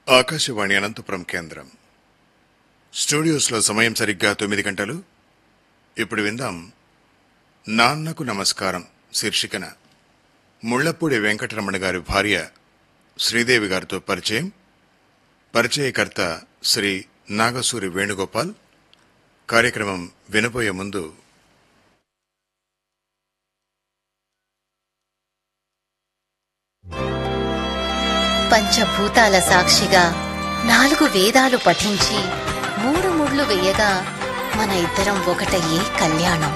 ఆకాశవాణి అనంతపురం కేంద్రం స్టూడియోస్లో సమయం సరిగ్గా 9 గంటలు. ఇప్పుడు విందాం నాన్నకు నమస్కారం శీర్షికన ముళ్లపూడి వెంకటరమణ గారి భార్య శ్రీదేవి గారితో పరిచయకర్త శ్రీ నాగసూరి వేణుగోపాల్. కార్యక్రమం వినబోయే ముందు పంచభూతాల సాక్షిగా 4 వేదాలు పఠించి 3 ముళ్ళు వేయగా మన ఇద్దరం ఒకటయ్యే కళ్యాణం.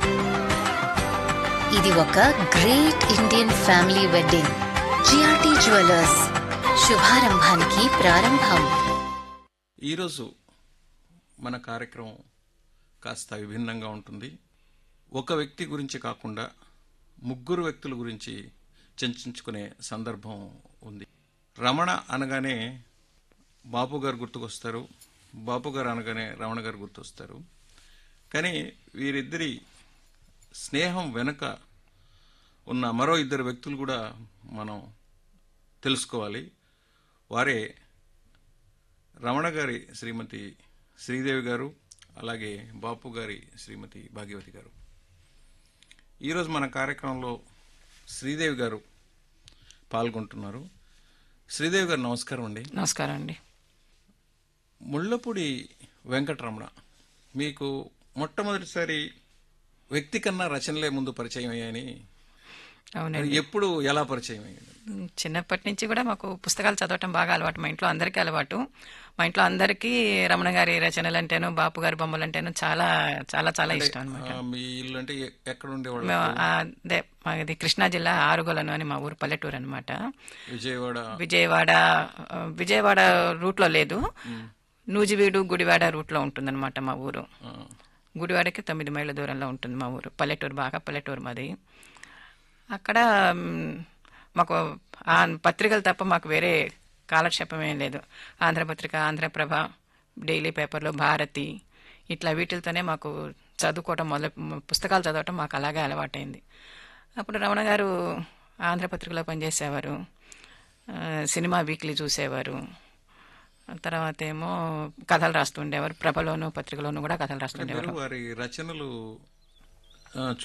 ఇది ఒక great Indian family wedding. GRT jewellers, శుభారంభానికి ప్రారంభం. ఈరోజు మన కార్యక్రమం కాస్త విభిన్నంగా ఉంటుంది. ఒక వ్యక్తి గురించి కాకుండా 3 వ్యక్తుల గురించి చర్చించుకునే సందర్భం ఉంది. రమణ అనగానే బాపు గారు గుర్తుకొస్తారు, బాపు గారు అనగానే రమణ గారు గుర్తొస్తారు. కానీ వీరిద్దరి స్నేహం వెనుక ఉన్న మరో 2 వ్యక్తులు కూడా మనం తెలుసుకోవాలి. వారే రమణ గారి శ్రీమతి శ్రీదేవి గారు, అలాగే బాపు గారి శ్రీమతి భాగ్యవతి గారు. ఈరోజు మన కార్యక్రమంలో శ్రీదేవి గారు పాల్గొంటున్నారు. శ్రీదేవి గారు నమస్కారం అండి. నమస్కారం అండి. ముళ్లపూడి వెంకటరమణ మీకు మొట్టమొదటిసారి వ్యక్తి కన్నా రచనలే ముందు పరిచయం అయ్యాయని, అవునండి. ఎప్పుడు ఎలా పరిచయం అయ్యింది? చిన్నప్పటి నుంచి కూడా మాకు పుస్తకాలు చదవటం బాగా అలవాటు. మా ఇంట్లో అందరికీ అలవాటు. మా ఇంట్లో అందరికీ రమణ గారి రచనలు అంటేను, బాపు గారి బొమ్మలు అంటేను చాలా చాలా చాలా ఇష్టం అనమాట. మీ ఇల్లు అంటే ఎక్కడ ఉండేవాళ్ళు? అదే మాది కృష్ణా జిల్లా ఆరుగోలను అని మా ఊరు, పల్లెటూరు అనమాట. విజయవాడ రూట్లో లేదు, నూజివీడు గుడివాడ రూట్లో ఉంటుందన్నమాట మా ఊరు. గుడివాడకి 9 మైళ్ళ దూరంలో ఉంటుంది మా ఊరు. పల్లెటూరు, బాగా పల్లెటూరు మాది. అక్కడ మాకు ఆ పత్రికలు తప్ప మాకు వేరే కాలక్షేపం ఏం లేదు. ఆంధ్రపత్రిక, ఆంధ్రప్రభ, డైలీ పేపర్లు, భారతి, ఇట్లా వీటితోనే మాకు చదువుకోవటం పుస్తకాలు చదవటం మాకు అలాగే అలవాటైంది. అప్పుడు రమణ గారు ఆంధ్రపత్రికలో పనిచేసేవారు, సినిమా వీక్లీ చూసేవారు. తర్వాత ఏమో కథలు రాస్తుండేవారు. ప్రభలోను పత్రికలోను కూడా కథలు రాస్తుండేవారు. వారి రచనలు